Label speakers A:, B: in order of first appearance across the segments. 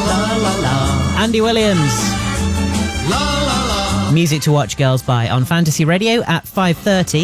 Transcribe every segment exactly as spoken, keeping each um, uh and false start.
A: la la la.
B: Andy Williams.
A: La la la.
B: Music to watch Girls By on Fantasy Radio at five thirty.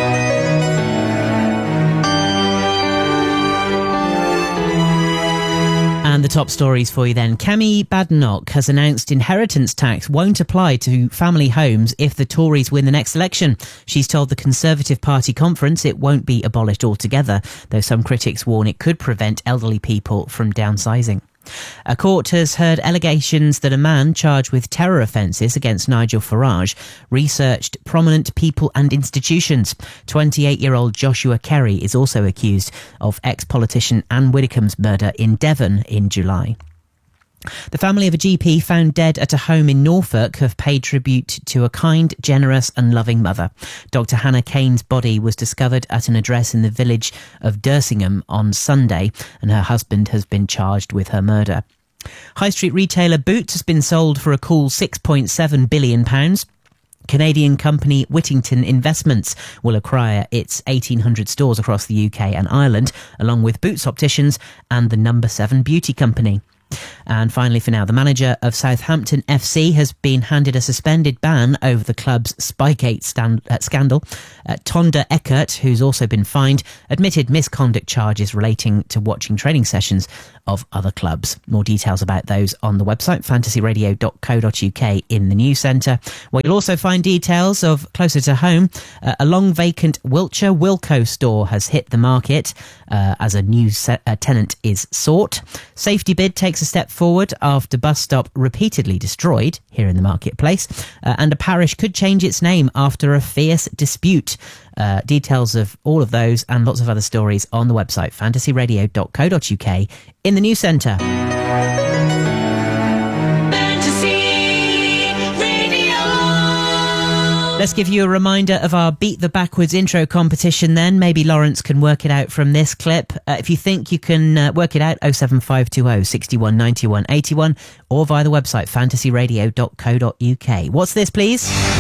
B: And the top stories for you then. Kemi Badenoch has announced inheritance tax won't apply to family homes if the Tories win the next election. She's told the Conservative Party conference it won't be abolished altogether, though some critics warn it could prevent elderly people from downsizing. A court has heard allegations that a man charged with terror offences against Nigel Farage researched prominent people and institutions. twenty-eight-year-old Joshua Kerry is also accused of ex-politician Anne Widdecombe's murder in Devon in July. The family of a G P found dead at a home in Norfolk have paid tribute to a kind, generous and loving mother. Doctor Hannah Kane's body was discovered at an address in the village of Dersingham on Sunday, and her husband has been charged with her murder. High street retailer Boots has been sold for a cool six point seven billion pounds. Canadian company Whittington Investments will acquire its eighteen hundred stores across the U K and Ireland, along with Boots Opticians and the Number seven Beauty Company. And finally for now, the manager of Southampton F C has been handed a suspended ban over the club's Spygate stand, uh, scandal. Uh, Tonda Eckert, who's also been fined, admitted misconduct charges relating to watching training sessions of other clubs. More details about those on the website fantasy radio dot co dot uk in the news centre, where you'll also find details of, closer to home, uh, a long vacant Wiltshire Wilko store has hit the market uh, as a new se- uh, tenant is sought. Safety Bid takes a step forward after bus stop repeatedly destroyed here in the marketplace, uh, and a parish could change its name after a fierce dispute. Uh, details of all of those and lots of other stories on the website fantasy radio dot co dot uk in the news centre. Let's give you a reminder of our Beat the Backwards intro competition then. Maybe Lawrence can work it out from this clip. Uh, if you think you can uh, work it out, oh seven five two oh, six one, nine one, eight one, or via the website fantasy radio dot co dot uk. What's this, please?